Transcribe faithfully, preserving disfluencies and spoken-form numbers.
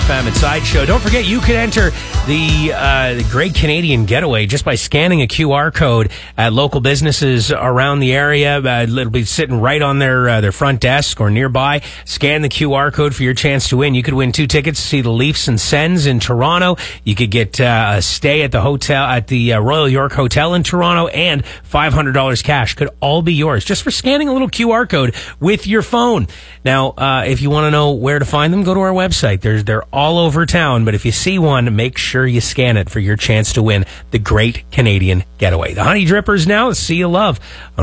F M and Sideshow. Don't forget, you can enter the, uh, the Great Canadian Getaway just by scanning a Q R code at local businesses around the area. Uh, it'll be sitting right on their uh, their front desk or nearby. Scan the Q R code for your chance to win. You could win two tickets to see the Leafs and Sens in Toronto. You could get uh, a stay at the hotel at the uh, Royal York Hotel in Toronto, and five hundred dollars cash could all be yours just for scanning a little Q R code with your phone. Now, uh, if you want to know where to find them, go to our website. There's, they're all over town, but if you see one, make sure you scan it for your chance to win the Great Canadian Getaway. The Honey Drippers now, the Sea of Love on